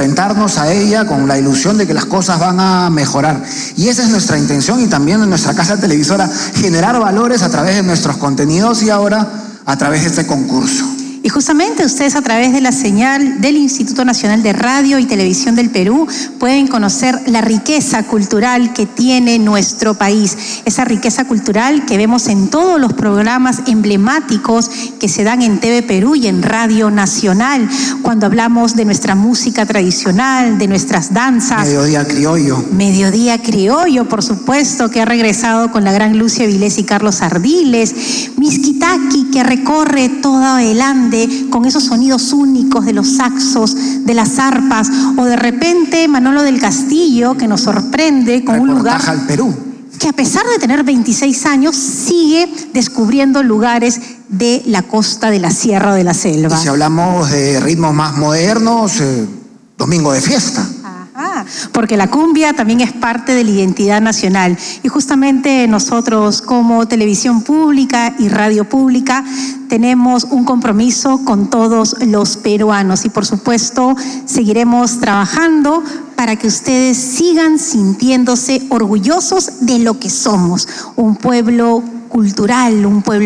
enfrentarnos a ella con la ilusión de que las cosas van a mejorar. Y esa es nuestra intención, y también en nuestra casa televisora, generar valores a través de nuestros contenidos y ahora a través de este concurso. Y justamente ustedes, a través de la señal del Instituto Nacional de Radio y Televisión del Perú, pueden conocer la riqueza cultural que tiene nuestro país. Esa riqueza cultural que vemos en todos los programas emblemáticos que se dan en TV Perú y en Radio Nacional, cuando hablamos de nuestra música tradicional, de nuestras danzas. Mediodía Criollo. Mediodía Criollo, por supuesto, que ha regresado con la gran Lucia Vilés y Carlos Ardiles. Miskitaki, que recorre todo el Ande con esos sonidos únicos de los saxos, de las arpas, o de repente Manolo del Castillo, que nos sorprende con un lugar al Perú, que a pesar de tener 26 años sigue descubriendo lugares de la costa de la Sierra de la Selva. Y si hablamos de ritmos más modernos, Domingo de Fiesta. Porque la cumbia también es parte de la identidad nacional, y justamente nosotros como televisión pública y radio pública tenemos un compromiso con todos los peruanos, y por supuesto seguiremos trabajando para que ustedes sigan sintiéndose orgullosos de lo que somos, un pueblo cultural, un pueblo